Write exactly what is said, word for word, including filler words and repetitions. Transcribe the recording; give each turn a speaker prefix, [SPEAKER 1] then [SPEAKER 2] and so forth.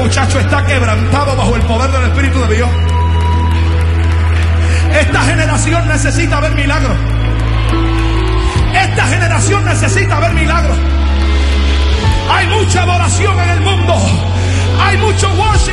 [SPEAKER 1] muchacho está quebrantado bajo el poder del Espíritu de Dios. Esta generación necesita ver milagros. Esta generación necesita ver milagros. Hay mucha adoración en el mundo. Hay mucho worship.